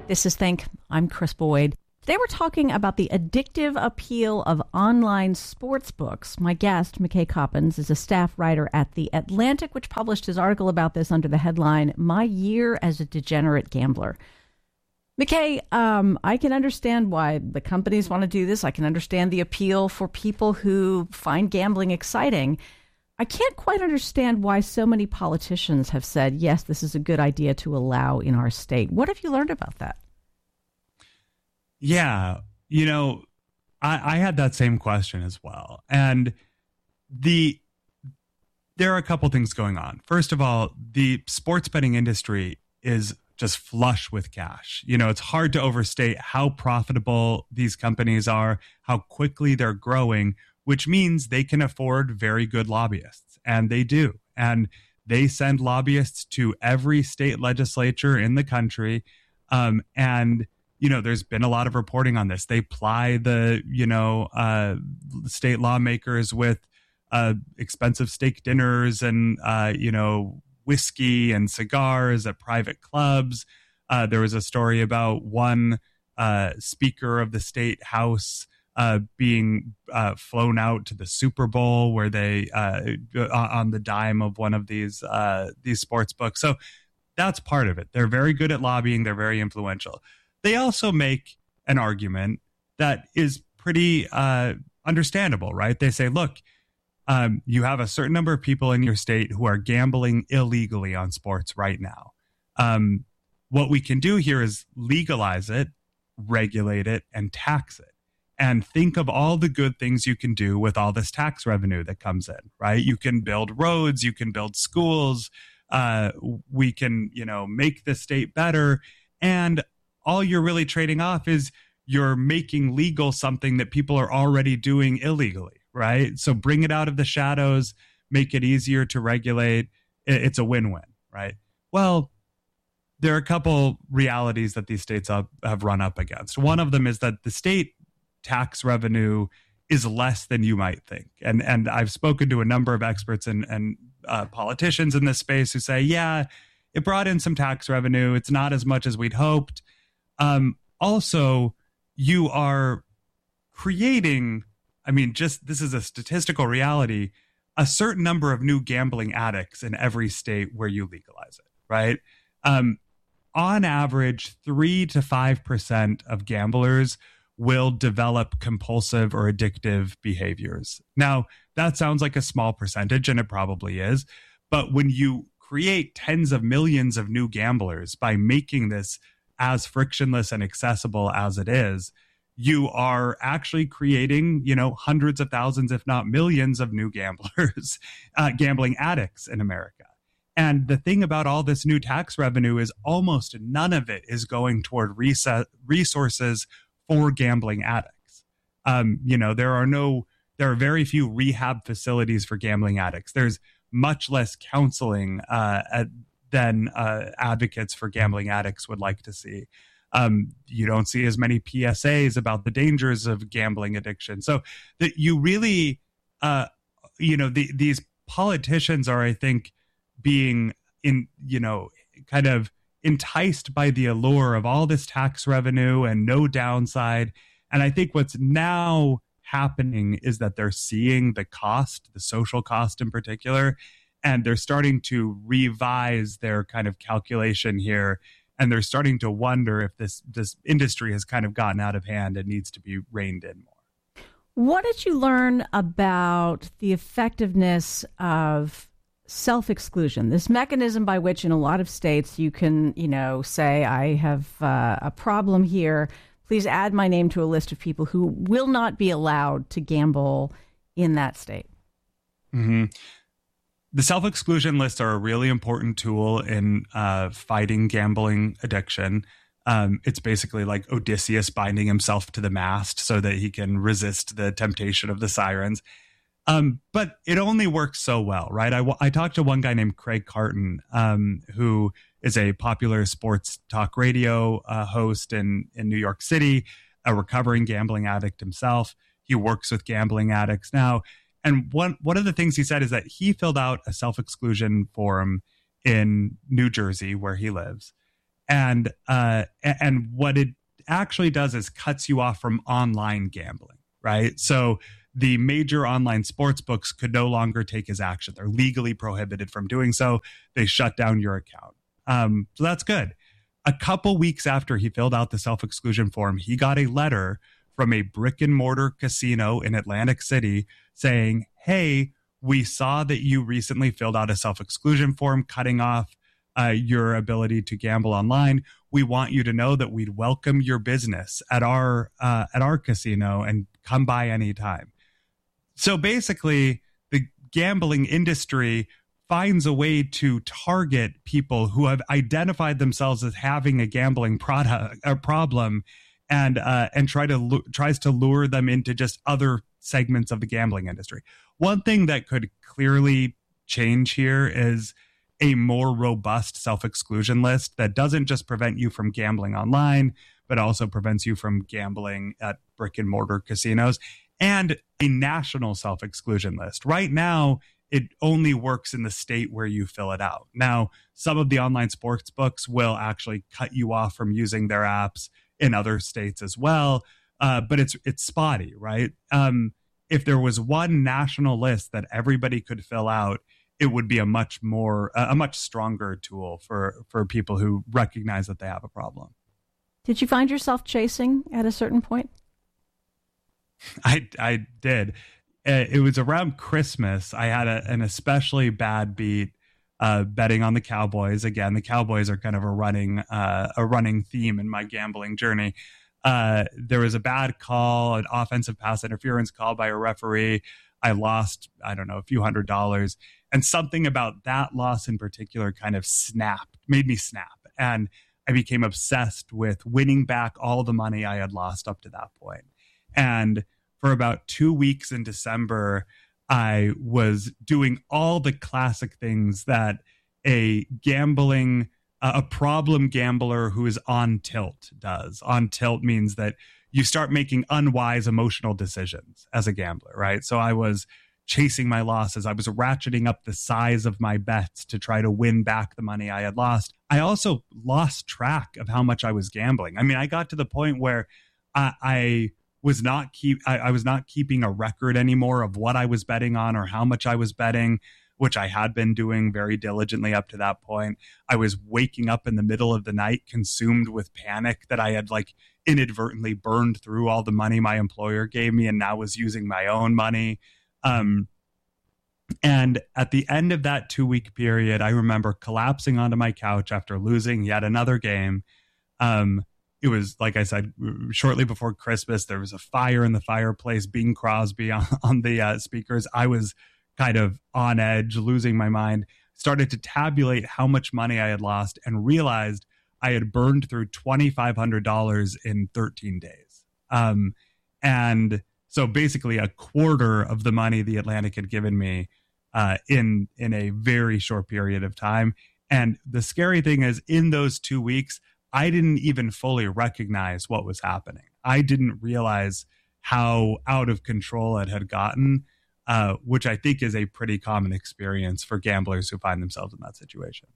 This is Think. I'm Chris Boyd. Today we're talking about the addictive appeal of online sports books. My guest, McKay Coppins, is a staff writer at The Atlantic, which published his article about this under the headline, My Year as a Degenerate Gambler. McKay, I can understand why the companies want to do this. I can understand the appeal for people who find gambling exciting. I can't quite understand why so many politicians have said, yes, this is a good idea to allow in our state. What have you learned about that? Yeah, I had that same question as well. And there are a couple things going on. First of all, the sports betting industry is just flush with cash. It's hard to overstate how profitable these companies are, how quickly they're growing, which means they can afford very good lobbyists. And they do. And they send lobbyists to every state legislature in the country. There's been a lot of reporting on this. They ply the, state lawmakers with expensive steak dinners and, whiskey and cigars at private clubs. There was a story about one speaker of the state house being flown out to the Super Bowl where they on the dime of one of these sports books. So that's part of it. They're very good at lobbying. They're very influential. They also make an argument that is pretty understandable, right? They say, look, you have a certain number of people in your state who are gambling illegally on sports right now. What we can do here is legalize it, regulate it, and tax it. And think of all the good things you can do with all this tax revenue that comes in, right? You can build roads, you can build schools, we can, make the state better. And all you're really trading off is you're making legal something that people are already doing illegally, right? So bring it out of the shadows, make it easier to regulate. It's a win-win, right? Well, there are a couple realities that these states have run up against. One of them is that the state tax revenue is less than you might think. And I've spoken to a number of experts and politicians in this space who say, yeah, it brought in some tax revenue. It's not as much as we'd hoped. Also, you are creating, this is a statistical reality, a certain number of new gambling addicts in every state where you legalize it, right? On average, 3 to 5% of gamblers will develop compulsive or addictive behaviors. Now, that sounds like a small percentage, and it probably is. But when you create tens of millions of new gamblers by making this as frictionless and accessible as it is, you are actually creating, hundreds of thousands, if not millions of new gamblers, gambling addicts in America. And the thing about all this new tax revenue is almost none of it is going toward resources for gambling addicts. There are very few rehab facilities for gambling addicts. There's much less counseling than advocates for gambling addicts would like to see. You don't see as many PSAs about the dangers of gambling addiction. So that you really, these politicians are, I think, being kind of enticed by the allure of all this tax revenue and no downside. And I think what's now happening is that they're seeing the cost, the social cost in particular, and they're starting to revise their kind of calculation here. And they're starting to wonder if this industry has kind of gotten out of hand and needs to be reined in more. What did you learn about the effectiveness of self-exclusion, this mechanism by which in a lot of states you can, say, I have a problem here. Please add my name to a list of people who will not be allowed to gamble in that state? Mm-hmm. The self-exclusion lists are a really important tool in fighting gambling addiction. It's basically like Odysseus binding himself to the mast so that he can resist the temptation of the sirens. But it only works so well, right? I talked to one guy named Craig Carton, who is a popular sports talk radio host in New York City, a recovering gambling addict himself. He works with gambling addicts now. And one of the things he said is that he filled out a self-exclusion form in New Jersey, where he lives. And what it actually does is cuts you off from online gambling, right? So the major online sports books could no longer take his action. They're legally prohibited from doing so. They shut down your account. So that's good. A couple weeks after he filled out the self-exclusion form, he got a letter from a brick and mortar casino in Atlantic City saying, hey, we saw that you recently filled out a self-exclusion form cutting off your ability to gamble online. We want you to know that we'd welcome your business at our casino and come by anytime. So basically, the gambling industry finds a way to target people who have identified themselves as having a gambling problem, and tries to lure them into just other segments of the gambling industry. One thing that could clearly change here is a more robust self-exclusion list that doesn't just prevent you from gambling online, but also prevents you from gambling at brick and mortar casinos, and a national self-exclusion list. Right now, it only works in the state where you fill it out. Now, some of the online sports books will actually cut you off from using their apps in other states as well, but it's spotty, right? If there was one national list that everybody could fill out, it would be a much stronger tool for people who recognize that they have a problem. Did you find yourself chasing at a certain point? I did. It was around Christmas. I had an especially bad beat betting on the Cowboys. Again, the Cowboys are kind of a running theme in my gambling journey. There was a bad call, an offensive pass interference call by a referee. I lost, a few $100s. And something about that loss in particular kind of made me snap. And I became obsessed with winning back all the money I had lost up to that point. And for about 2 weeks in December, I was doing all the classic things that a problem gambler who is on tilt does. On tilt means that you start making unwise emotional decisions as a gambler, right? So I was chasing my losses. I was ratcheting up the size of my bets to try to win back the money I had lost. I also lost track of how much I was gambling. I mean, I got to the point where I was not keeping a record anymore of what I was betting on or how much I was betting, which I had been doing very diligently up to that point. I was waking up in the middle of the night consumed with panic that I had inadvertently burned through all the money my employer gave me and now was using my own money. And at the end of that 2-week period, I remember collapsing onto my couch after losing yet another game. It was, like I said, shortly before Christmas. There was a fire in the fireplace, Bing Crosby on the speakers. I was kind of on edge, losing my mind, started to tabulate how much money I had lost and realized I had burned through $2,500 in 13 days. And so basically a quarter of the money the Atlantic had given me in a very short period of time. And the scary thing is, in those 2 weeks, I didn't even fully recognize what was happening. I didn't realize how out of control it had gotten, which I think is a pretty common experience for gamblers who find themselves in that situation.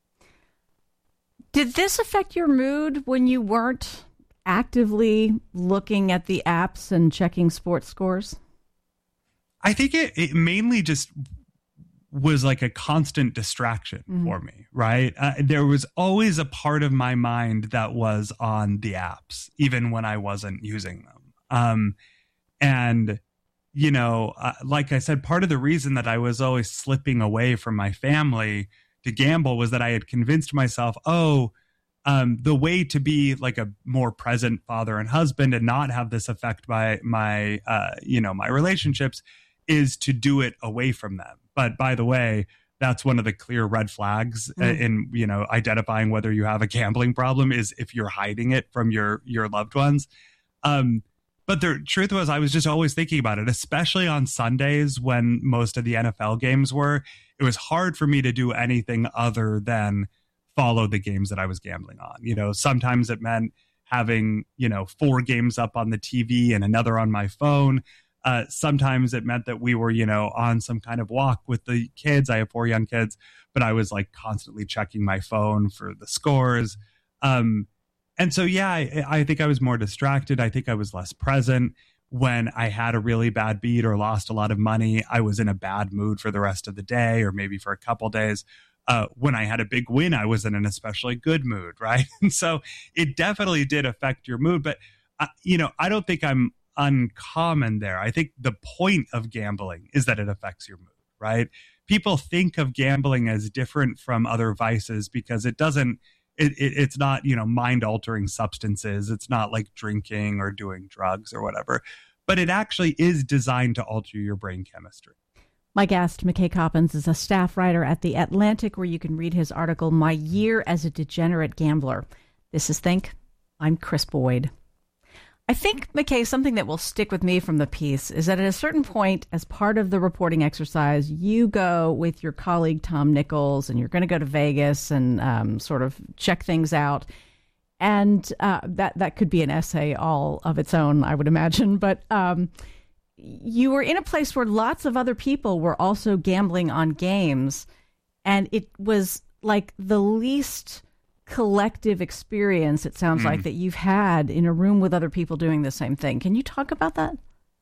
Did this affect your mood when you weren't actively looking at the apps and checking sports scores? I think it mainly just was like a constant distraction for me, right? There was always a part of my mind that was on the apps, even when I wasn't using them. And, like I said, part of the reason that I was always slipping away from my family to gamble was that I had convinced myself, the way to be like a more present father and husband and not have this affect my my relationships is to do it away from them. But by the way, that's one of the clear red flags in, identifying whether you have a gambling problem is if you're hiding it from your loved ones. But the truth was, I was just always thinking about it, especially on Sundays when most of the NFL games were. It was hard for me to do anything other than follow the games that I was gambling on. Sometimes it meant having, 4 games up on the TV and another on my phone. Sometimes it meant that we were, on some kind of walk with the kids. I have 4 young kids, but I was constantly checking my phone for the scores. And so, yeah, I think I was more distracted. I think I was less present. When I had a really bad beat or lost a lot of money, I was in a bad mood for the rest of the day or maybe for a couple days. When I had a big win, I was in an especially good mood, right? And so it definitely did affect your mood. But, I don't think I'm uncommon there. I think the point of gambling is that it affects your mood, right? People think of gambling as different from other vices because it doesn't, it's not, mind-altering substances. It's not like drinking or doing drugs or whatever. But it actually is designed to alter your brain chemistry. My guest, McKay Coppins, is a staff writer at The Atlantic, where you can read his article, My Year as a Degenerate Gambler. This is Think. I'm Chris Boyd. I think, McKay, something that will stick with me from the piece is that at a certain point, as part of the reporting exercise, you go with your colleague Tom Nichols, and you're going to go to Vegas and sort of check things out. And that could be an essay all of its own, I would imagine. But you were in a place where lots of other people were also gambling on games, and it was like the least collective experience, it sounds like, that you've had in a room with other people doing the same thing. Can you talk about that?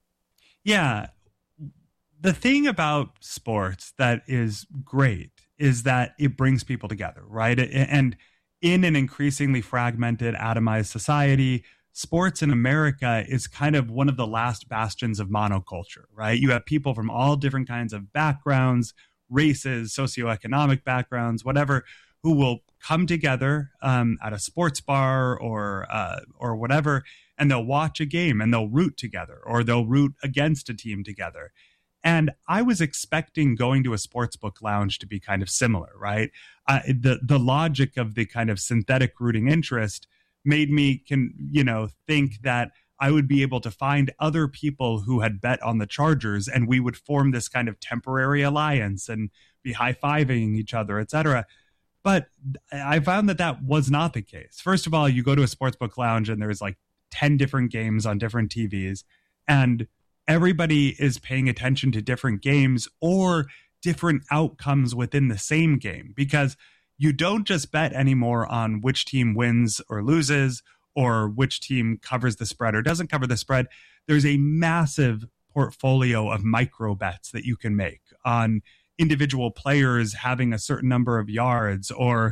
Yeah. The thing about sports that is great is that it brings people together, right? And in an increasingly fragmented, atomized society, sports in America is kind of one of the last bastions of monoculture, right? You have people from all different kinds of backgrounds, races, socioeconomic backgrounds, whatever, who will come together at a sports bar or whatever, and they'll watch a game and they'll root together, or they'll root against a team together. And I was expecting going to a sportsbook lounge to be kind of similar, right? The logic of the kind of synthetic rooting interest made me think that I would be able to find other people who had bet on the Chargers, and we would form this kind of temporary alliance and be high-fiving each other, et cetera. But I found that was not the case. First of all, you go to a sportsbook lounge and there's like 10 different games on different TVs, and everybody is paying attention to different games or different outcomes within the same game, because you don't just bet anymore on which team wins or loses or which team covers the spread or doesn't cover the spread. There's a massive portfolio of micro bets that you can make on individual players having a certain number of yards, or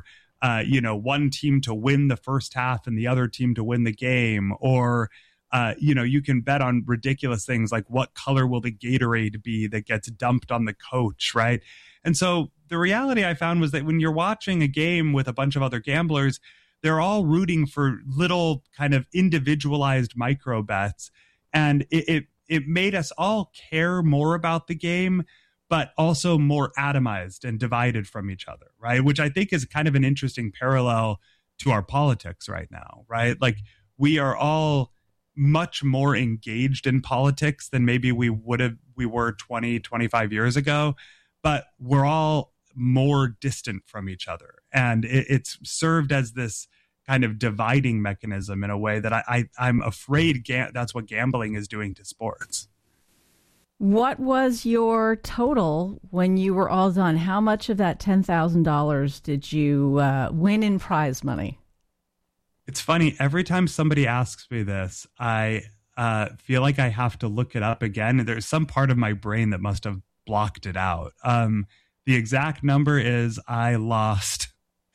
one team to win the first half and the other team to win the game, or you can bet on ridiculous things like what color will the Gatorade be that gets dumped on the coach, right? And so the reality I found was that when you're watching a game with a bunch of other gamblers, they're all rooting for little kind of individualized micro bets, and it made us all care more about the game, but also more atomized and divided from each other, right? Which I think is kind of an interesting parallel to our politics right now, right? Like, we are all much more engaged in politics than maybe we were 20, 25 years ago, but we're all more distant from each other. And it's served as this kind of dividing mechanism in a way that I'm afraid that's what gambling is doing to sports. What was your total when you were all done? How much of that $10,000 did you win in prize money? It's funny. Every time somebody asks me this, I feel like I have to look it up again. There's some part of my brain that must have blocked it out. The exact number is I lost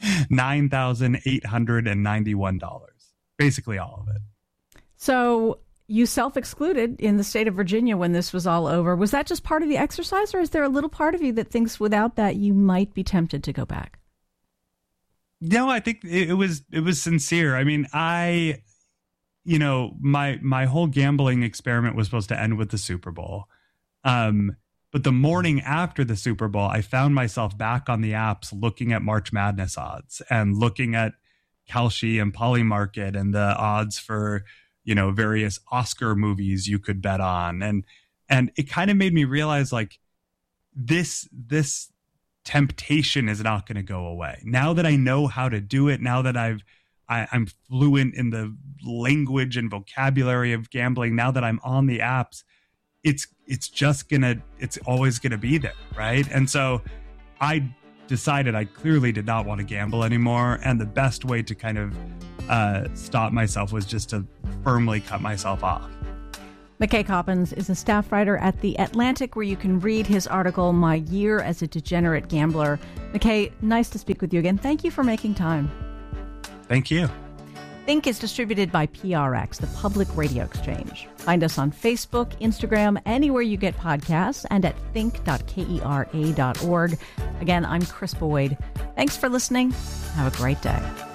$9,891, basically all of it. So you self-excluded in the state of Virginia when this was all over. Was that just part of the exercise, or is there a little part of you that thinks without that you might be tempted to go back? No, I think it was sincere. I mean, my whole gambling experiment was supposed to end with the Super Bowl. But the morning after the Super Bowl, I found myself back on the apps looking at March Madness odds and looking at Kalshi and Polymarket and the odds for, various Oscar movies you could bet on. And it kind of made me realize, like, this temptation is not going to go away. Now that I know how to do it, now that I'm fluent in the language and vocabulary of gambling, now that I'm on the apps, it's always gonna be there, right? And so I decided I clearly did not want to gamble anymore. And the best way to kind of stop myself was just to firmly cut myself off. McKay Coppins is a staff writer at The Atlantic, where you can read his article, My Year as a Degenerate Gambler. McKay, nice to speak with you again. Thank you for making time. Thank you. Think is distributed by PRX, the Public Radio Exchange. Find us on Facebook, Instagram, anywhere you get podcasts, and at think.kera.org. Again, I'm Chris Boyd. Thanks for listening. Have a great day.